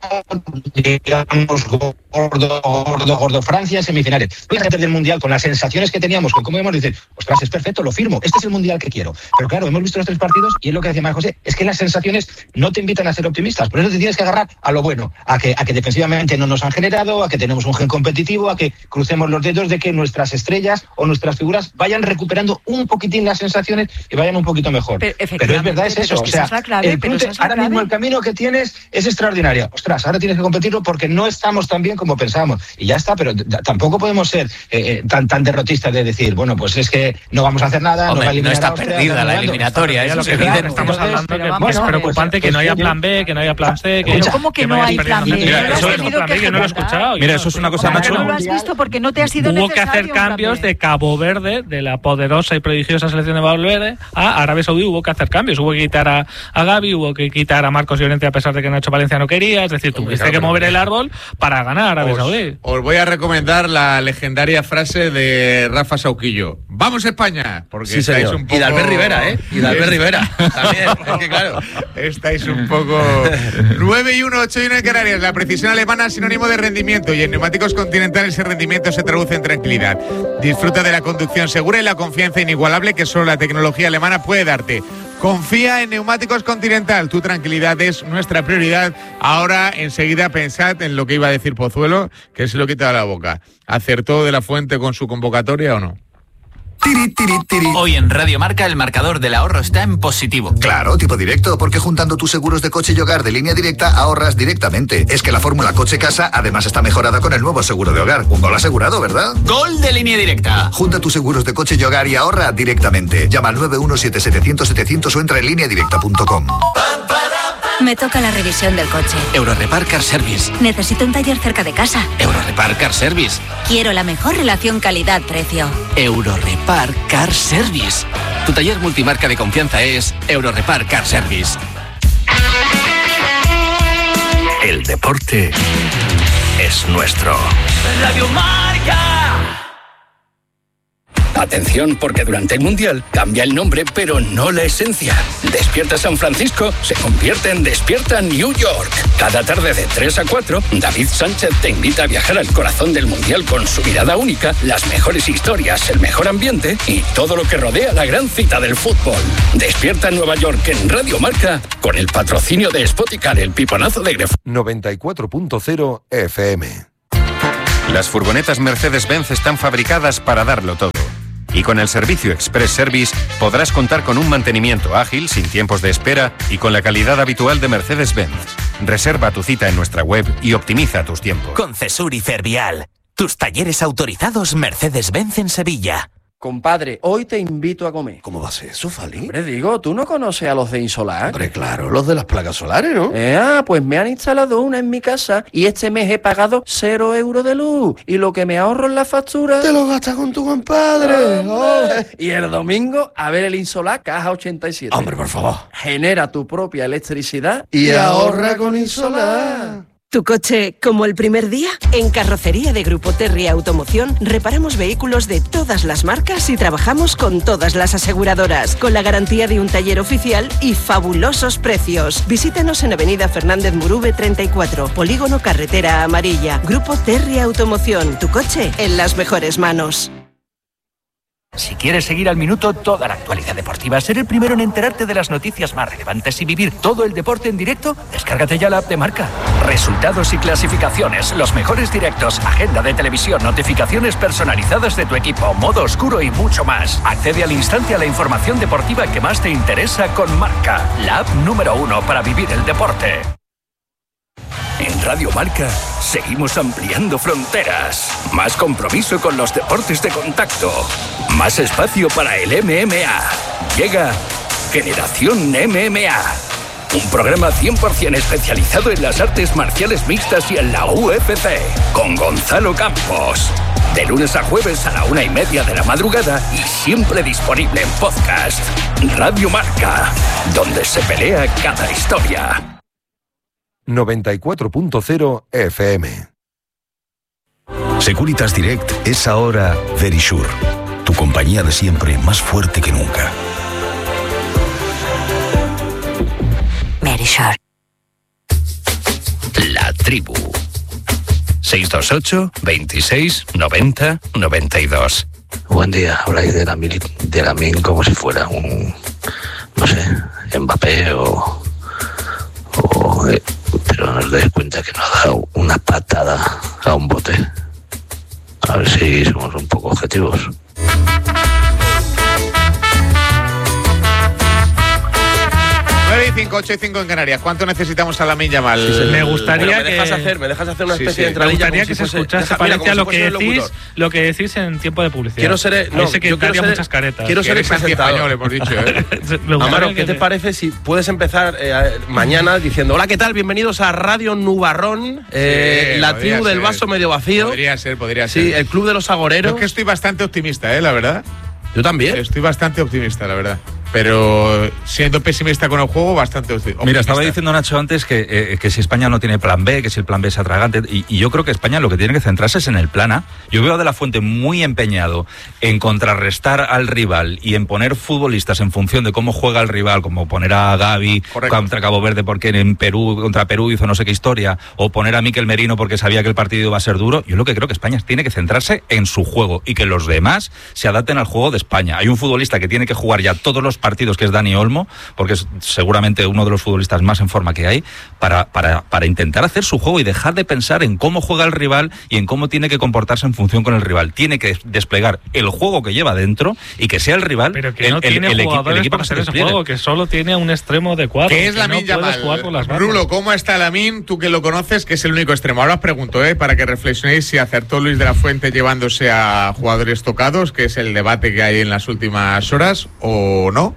digamos, gordo, gordo, gordo, Francia en semifinales. Fíjate del Mundial, con las sensaciones que teníamos, con cómo hemos dicho, ostras, es perfecto, lo firmo, este es el Mundial que quiero. Pero claro, hemos visto los tres partidos y es lo que decía María José, es que las sensaciones no te invitan a ser optimistas, por eso te tienes que agarrar a lo bueno, a que, a que defensivamente no nos han generado, a que tenemos un gen competitivo, a que crucemos los dedos de que nuestras estrellas o nuestras figuras vayan recuperando un poquitín las sensaciones y vayan un poquito mejor. Pero, Pero, es verdad, es pero eso. es que o sea, esa es la clave, el pero cruce- esa es la ahora clave. mismo el camino que tienes es extraordinario. Ostras, ahora tienes que competirlo porque no estamos tan bien como pensábamos. Y ya está, pero d- tampoco podemos ser eh, eh, tan, tan derrotistas de decir, bueno, pues es que no vamos a hacer nada. nos va a Hombre, no eliminar está Austria, perdida tal, la tal, eliminatoria, Ya eso lo es que evidente. dicen, estamos Entonces, hablando pero que vamos es a ver, preocupante pues, que no haya pues, plan B, que no haya plan C. Que Pero ¿cómo que no hay plan B? Mira, No lo has eso es- tenido que que no lo he ejecutar. escuchado. Mira, eso es una cosa, ¿Cómo que Nacho. no lo has visto porque no te ha sido Hubo que necesario hacer un plan cambios B. de Cabo Verde, de la poderosa y prodigiosa selección de Valverde, a Arabia Saudí. Hubo que hacer cambios. Hubo que quitar a, a Gavi, hubo que quitar a Marcos Llorente a pesar de que Nacho Valencia no quería. Es decir, tuviste claro, que pero- mover el árbol para ganar a Arabia Os, Saudí. os voy a recomendar la legendaria frase de Rafa Sauquillo. ¡Vamos España! Porque Sí, estáis señor. un poco... Y de Albert Rivera, ¿eh? Y de Albert Rivera. También, es que claro. Estáis un poco... nueve y uno, ocho y uno en Canarias. La precisión alemana es sinónimo de rendimiento y en neumáticos Continental ese rendimiento se traduce en tranquilidad. Disfruta de la conducción segura y la confianza inigualable que solo la tecnología alemana puede darte. Confía en Neumáticos Continental. Tu tranquilidad es nuestra prioridad. Ahora, enseguida, pensad en lo que iba a decir Pozuelo, que se lo quita de la boca. ¿Acertó de la Fuente con su convocatoria o no? Tiri, tiri, tiri. Hoy en Radio Marca el marcador del ahorro está en positivo. Claro, tipo directo, porque juntando tus seguros de coche y hogar de Línea Directa ahorras directamente. Es que la fórmula coche-casa además está mejorada con el nuevo seguro de hogar. Un gol asegurado, ¿verdad? Gol de Línea Directa. Junta tus seguros de coche y hogar y ahorra directamente. Llama al nueve uno siete siete cero cero siete cero cero o entra en línea directa punto com. Me toca la revisión del coche. Eurorepar Car Service. Necesito un taller cerca de casa. Eurorepar Car Service. Quiero la mejor relación calidad-precio. Eurorepar Car Service. Tu taller multimarca de confianza es Eurorepar Car Service. El deporte es nuestro. Radio Marca. Atención, porque durante el Mundial cambia el nombre, pero no la esencia. Despierta San Francisco se convierte en Despierta New York. Cada tarde de tres a cuatro, David Sánchez te invita a viajar al corazón del Mundial con su mirada única, las mejores historias, el mejor ambiente y todo lo que rodea la gran cita del fútbol. Despierta Nueva York en Radio Marca con el patrocinio de Spoticar, el piponazo de Gref. noventa y cuatro punto cero F M. Las furgonetas Mercedes-Benz están fabricadas para darlo todo. Y con el servicio Express Service podrás contar con un mantenimiento ágil, sin tiempos de espera y con la calidad habitual de Mercedes-Benz. Reserva tu cita en nuestra web y optimiza tus tiempos. Con Cesur y Fervial, tus talleres autorizados Mercedes-Benz en Sevilla. Compadre, hoy te invito a comer. ¿Cómo va a ser eso, Fali? Hombre, digo, ¿tú no conoces a los de Insolar? Hombre, claro, los de las placas solares, ¿no? Eh, ah, pues me han instalado una en mi casa y este mes he pagado cero euros de luz. Y lo que me ahorro en la factura... ¡Te lo gastas con tu compadre! Oh, y el domingo, a ver el Insolar Caja ochenta y siete. Hombre, por favor. Genera tu propia electricidad y, y ahorra con Insolar. ¿Tu coche como el primer día? En Carrocería de Grupo Terry Automoción reparamos vehículos de todas las marcas y trabajamos con todas las aseguradoras, con la garantía de un taller oficial y fabulosos precios. Visítanos en Avenida Fernández Murube treinta y cuatro, Polígono Carretera Amarilla. Grupo Terry Automoción, tu coche en las mejores manos. Si quieres seguir al minuto toda la actualidad deportiva, ser el primero en enterarte de las noticias más relevantes y vivir todo el deporte en directo, descárgate ya la app de Marca. Resultados y clasificaciones, los mejores directos, agenda de televisión, notificaciones personalizadas de tu equipo, modo oscuro y mucho más. Accede al instante a la información deportiva que más te interesa con Marca, la app número uno para vivir el deporte. En Radio Marca seguimos ampliando fronteras. Más compromiso con los deportes de contacto. Más espacio para el M M A. Llega Generación M M A. Un programa cien por ciento especializado en las artes marciales mixtas y en la U F C. Con Gonzalo Campos. De lunes a jueves a la una y media de la madrugada y siempre disponible en podcast. Radio Marca. Donde se pelea cada historia. noventa y cuatro punto cero F M. Securitas Direct es ahora Verisure, tu compañía de siempre más fuerte que nunca. Verisure. La tribu. seis dos ocho, veintiséis, noventa, noventa y dos. Buen día, habláis de la Min, de la Min como si fuera un, no sé, Mbappé o... o eh, pero no os dais cuenta que nos ha dado una patada a un bote. A ver si somos un poco objetivos. nueve y cinco, ocho y cinco en Canarias. ¿Cuánto necesitamos a Lamine Yamal? Sí, sí, me gustaría bueno, me dejas que... hacer, me dejas hacer una Sí, especie sí. de entradilla. Me gustaría que como se si fuese- escuchase deja- mira, parecía como lo si que fuese el decís, locutor. lo que decís en tiempo de publicidad. Quiero ser, Ahí no, sé que yo quiero daría ser, muchas caretas. quiero ser el Eres presentador. anti-español, hemos dicho, ¿eh? Me gustaría Amaro, que ¿qué te te- parece si puedes empezar eh, mañana diciendo hola, ¿qué tal? Bienvenidos a Radio Nubarrón, eh, Sí, la podría tribu del ser. vaso medio vacío. Podría ser, podría ser. Sí, el club de los agoreros. Yo es que estoy bastante optimista, ¿eh? La verdad. Yo también. Estoy bastante optimista, la verdad. Pero siendo pesimista con el juego, bastante optimista. Mira, estaba diciendo Nacho antes que, eh, que si España no tiene plan B, que si el plan B es atragante, y, y yo creo que España lo que tiene que centrarse es en el plan A. Yo veo a De La Fuente muy empeñado en contrarrestar al rival y en poner futbolistas en función de cómo juega el rival, como poner a Gavi Correcto. contra Cabo Verde porque en Perú, contra Perú hizo no sé qué historia, o poner a Mikel Merino porque sabía que el partido iba a ser duro. Yo lo que creo que España tiene que centrarse en su juego y que los demás se adapten al juego de España. Hay un futbolista que tiene que jugar ya todos los partidos, que es Dani Olmo, porque es seguramente uno de los futbolistas más en forma que hay, para, para, para intentar hacer su juego y dejar de pensar en cómo juega el rival y en cómo tiene que comportarse en función con el rival. Tiene que desplegar el juego que lleva dentro y que sea el rival Pero que el, no el- tiene el equi- jugadores el equipo para que se hacer ese despliegue. juego, que solo tiene un extremo de cuatro. ¿Qué es que Lamine no puedes Yamal? jugar con las manos. Rulo, ¿cómo está Lamine? Tú que lo conoces, que es el único extremo. Ahora os pregunto, ¿eh? Para que reflexionéis si acertó Luis de la Fuente llevándose a jugadores tocados, que es el debate que hay en las últimas horas, o no.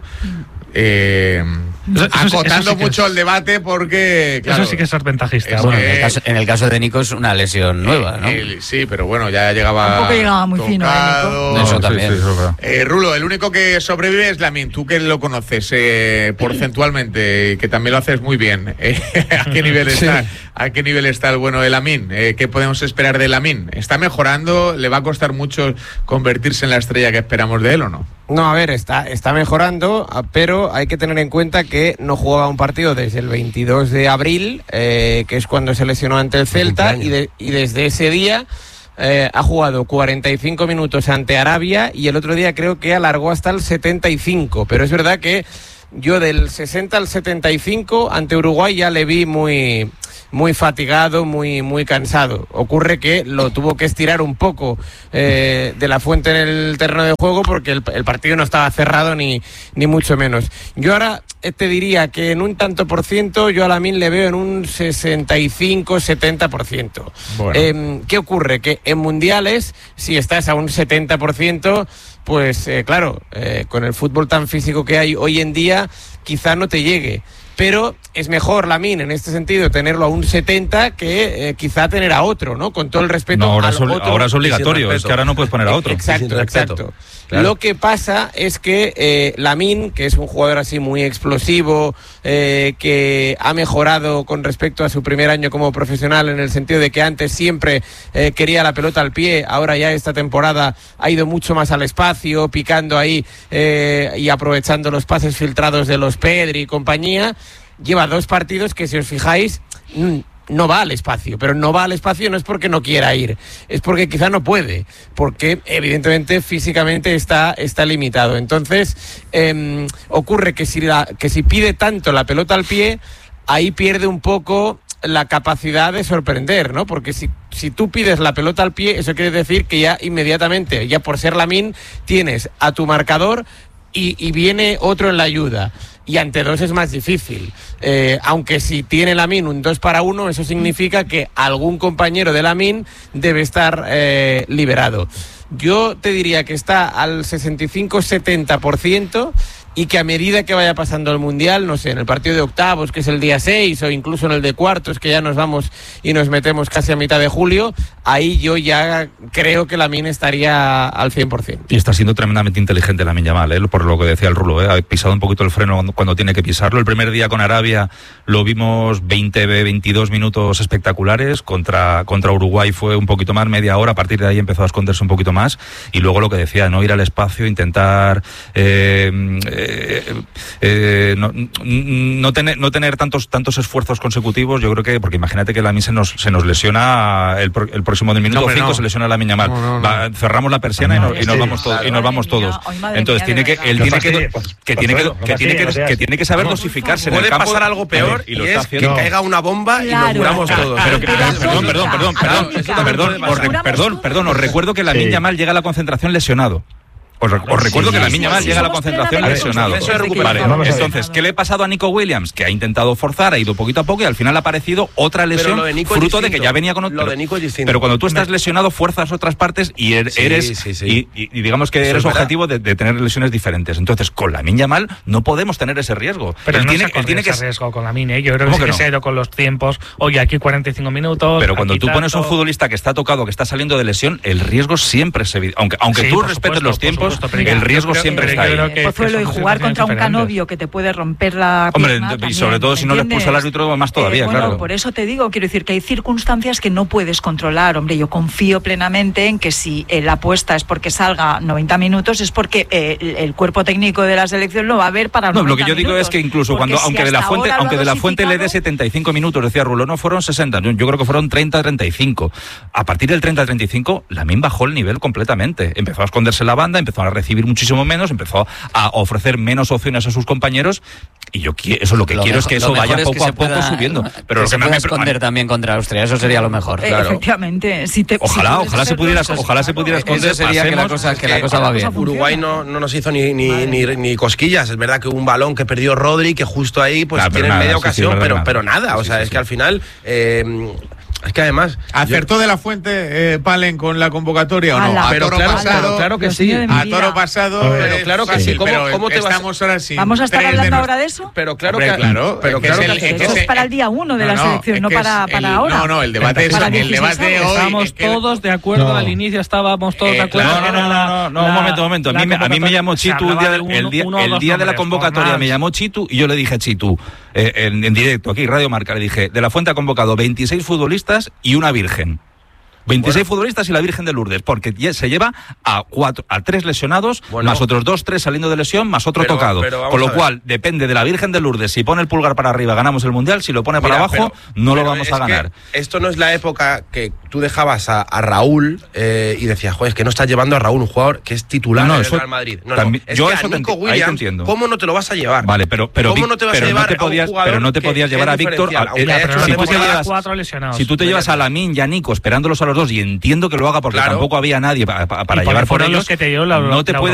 Eh, Eso- eso sí- acotando eso sí que mucho es- el debate porque, claro, Eso sí que es ser ventajista. es Bueno, que- en, el caso, en el caso de Nico es una lesión nueva, ¿no? el- sí, pero bueno, ya llegaba Tampoco llegaba muy fino, ¿eh, tocado. Nico? Eso también. Sí, sí, eso, claro. Eh, Rulo, el único que sobrevive es Lamine. Tú que lo conoces eh, porcentualmente y que también lo haces muy bien. Eh, ¿a, qué nivel está, ¿A qué nivel está el bueno de Lamine? Eh, ¿Qué podemos esperar de Lamine? ¿Está mejorando? ¿Le va a costar mucho convertirse en la estrella que esperamos de él o no? No, a ver, está, está mejorando, ah, pero hay que tener en cuenta que no jugaba un partido desde el veintidós de abril, eh, que es cuando se lesionó ante el Celta, y, de- y desde ese día eh, ha jugado cuarenta y cinco minutos ante Arabia y el otro día creo que alargó hasta el setenta y cinco, pero es verdad que yo del sesenta al setenta y cinco ante Uruguay ya le vi muy... muy fatigado, muy, muy cansado. Ocurre que lo tuvo que estirar un poco eh, de la Fuente en el terreno de juego porque el, el partido no estaba cerrado ni, ni mucho menos. Yo ahora te diría que en un tanto por ciento yo a Lamine le veo en un sesenta y cinco setenta por ciento. Bueno. Eh, ¿Qué ocurre? Que en mundiales, si estás a un setenta por ciento, pues eh, claro, eh, con el fútbol tan físico que hay hoy en día, quizá no te llegue. Pero es mejor Lamine en este sentido tenerlo a un setenta que eh, quizá tener a otro, ¿no? Con todo el respeto. No, ahora, al es, otro, ahora es obligatorio, es que ahora no puedes poner a otro. Exacto, exacto. Claro. Lo que pasa es que eh, Lamine, que es un jugador así muy explosivo, eh, que ha mejorado con respecto a su primer año como profesional en el sentido de que antes siempre eh, quería la pelota al pie, ahora ya esta temporada ha ido mucho más al espacio, picando ahí eh, y aprovechando los pases filtrados de los Pedri y compañía. Lleva dos partidos que, si os fijáis, no va al espacio, pero no va al espacio no es porque no quiera ir, es porque quizá no puede, porque evidentemente físicamente está, está limitado. Entonces eh, ocurre que si, la, que si pide tanto la pelota al pie, ahí pierde un poco la capacidad de sorprender, ¿no? Porque si, si tú pides la pelota al pie, eso quiere decir que ya inmediatamente, ya por ser Lamine, tienes a tu marcador y, y viene otro en la ayuda. Y ante dos es más difícil. Eh, aunque si tiene Lamine un dos para uno, eso significa que algún compañero de Lamine debe estar eh, liberado. Yo te diría que está al sesenta y cinco setenta por ciento y que a medida que vaya pasando el Mundial, no sé, en el partido de octavos, que es el día seis, o incluso en el de cuartos, que ya nos vamos y nos metemos casi a mitad de julio, ahí yo ya creo que Lamine estaría al cien por ciento. Y está siendo tremendamente inteligente Lamine Yamal, ¿eh? Por lo que decía el Rulo, ¿eh? Ha pisado un poquito el freno cuando, cuando tiene que pisarlo. El primer día con Arabia lo vimos veinte, veintidós minutos espectaculares, contra, contra Uruguay fue un poquito más, media hora, a partir de ahí empezó a esconderse un poquito más, y luego lo que decía, no ir al espacio, intentar... Eh, eh, Eh, eh, no, no, tener, no tener tantos tantos esfuerzos consecutivos, yo creo que, porque imagínate que Lamine se nos, se nos lesiona el, el próximo del minuto cinco, no, no. se lesiona Lamine Yamal, no, no, no. Va, cerramos la persiana no, no, y, no, y, nos sí, vamos claro. to- y nos vamos todos. Entonces tiene que él tiene que que tiene que que tiene que que tiene que saber dosificarse. Puede pasar algo peor y es que caiga una bomba y nos muramos todos. Perdón, perdón, perdón, perdón, perdón, perdón, perdón, os recuerdo que Lamine Yamal llega a la concentración lesionado. Os, os recuerdo sí, que sí, Lamine Yamal sí, llega a la concentración lesionado. Vale, entonces, ¿qué le ha pasado a Nico Williams? Que ha intentado forzar, ha ido poquito a poco y al final ha aparecido otra lesión, de fruto de que ya venía con otro. Lo de Nico es distinto. Pero cuando tú estás lesionado, fuerzas otras partes y eres, sí, sí, sí. Y, y digamos que Eso eres objetivo de, de tener lesiones diferentes. Entonces, con Lamine Yamal no podemos tener ese riesgo. Pero él no tiene, se él tiene ese que riesgo con Lamine, ¿eh? Yo creo que, que no? se ha ido con los tiempos. Oye, aquí cuarenta y cinco minutos. Pero cuando tú tanto... pones a un futbolista que está tocado, que está saliendo de lesión, el riesgo siempre es evidente. Aunque, aunque sí, tú respetes los tiempos, supuesto, el riesgo creo, siempre está ahí. Que, pues y jugar contra un Canovio que te puede romper la Hombre, pierna, y también, sobre todo si no le expulsa al árbitro, más todavía, eh, bueno, claro. Por eso te digo, quiero decir que hay circunstancias que no puedes controlar. Hombre, yo confío plenamente en que si eh, la apuesta es porque salga noventa minutos, es porque eh, el, el cuerpo técnico de la selección lo va a ver para no, noventa lo que yo minutos. digo es que incluso cuando, si aunque de la fuente, aunque de la fuente le dé setenta y cinco minutos, decía Rulo, no fueron sesenta, yo creo que fueron treinta, treinta y cinco. A partir del treinta, treinta y cinco, Lamine bajó el nivel completamente. Empezó a esconderse la banda, empezó a recibir muchísimo menos, empezó a ofrecer menos opciones a sus compañeros, y yo quiero, eso lo que lo quiero mejor, es que eso vaya poco a poco pueda, subiendo. Pero que lo se que pueda me esconder también contra Austria, eso sería lo mejor. Eh, claro. Efectivamente, si te, ojalá, si ojalá se pudiera, ojalá se pudiera esconder. Eso sería que la cosa, que la cosa va bien. Uruguay no, no nos hizo ni, ni, ni, ni cosquillas. Es verdad que hubo un balón que perdió Rodri, que justo ahí pues claro, tiene nada, media sí, ocasión, sí, pero, nada. pero nada. O sea, sí, sí, es sí. que al final. Eh, Es que además... ¿Acertó yo... de la Fuente eh, Palen con la convocatoria o no? A pero toro claro, pasado, claro, claro que sí. A toro pasado... Pero claro que sí. ¿Cómo, ¿cómo te estamos vas... ahora sí? ¿Vamos a estar hablando ahora de eso? Pero claro Hombre, que... Claro, pero que claro es el, que es eso que es para el día uno de no, la selección, no, no para, el, para ahora. No, no, el debate es el debate de hoy. Estábamos todos de acuerdo, al inicio estábamos todos de acuerdo. No, no, no, no, un momento, un momento. A mí me llamó Chitu el día de la convocatoria, me llamó Chitu y yo le dije a Chitu, en directo, aquí, Radio Marca, le dije, de la Fuente ha convocado veintiséis futbolistas y una virgen. veintiséis bueno. futbolistas y la Virgen de Lourdes, porque se lleva a cuatro, a tres lesionados, bueno. más otros dos, tres saliendo de lesión, más otro pero, tocado. Pero Con lo cual, depende de la Virgen de Lourdes. Si pone el pulgar para arriba, ganamos el Mundial. Si lo pone Mira, para abajo, pero, no pero lo vamos a ganar. Esto no es la época que tú dejabas a, a Raúl eh, y decías, joder, es que no estás llevando a Raúl, un jugador que es titular no, no, del eso, Real Madrid. No, también, no, es yo que eso a Nico te, Williams, ahí te entiendo. ¿cómo no te lo vas a llevar? Vale, pero, pero, ¿Cómo no te vas pero a llevar no te podías, a un jugador pero no te que- podías que llevar es a Víctor. diferencial? a- Aunque eh, haya hecho si, una tú te temporada- llevas, cuatro lesionados. si tú te llevas a Lamine y a Nico esperándolos a los dos, y entiendo que lo haga porque Claro. tampoco había nadie pa- pa- para Y porque llevar por fueron ellos, los que te dio la- no te la puedes